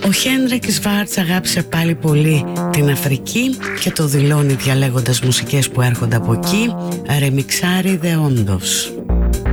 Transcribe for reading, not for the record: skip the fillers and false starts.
Ο Χένρικ Σβάρτς αγάπησε πάλι πολύ την Αφρική και το δηλώνει διαλέγοντας μουσικές που έρχονται από εκεί. Ρεμιξάρι δε όντως.